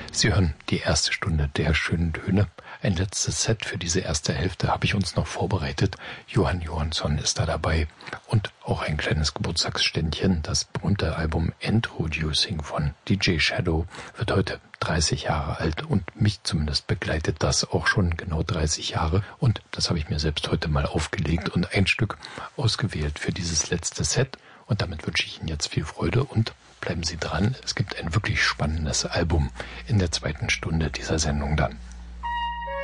Sie hören die erste Stunde der schönen Töne. Ein letztes Set für diese erste Hälfte habe ich uns noch vorbereitet. Johann Johansson ist da dabei und auch ein kleines Geburtstagsständchen. Das bunte Album Introducing von DJ Shadow wird heute 30 Jahre alt und mich zumindest begleitet das auch schon genau 30 Jahre. Und das habe ich mir selbst heute mal aufgelegt und ein Stück ausgewählt für dieses letzte Set. Und damit wünsche ich Ihnen jetzt viel Freude und bleiben Sie dran. Es gibt ein wirklich spannendes Album in der zweiten Stunde dieser Sendung dann.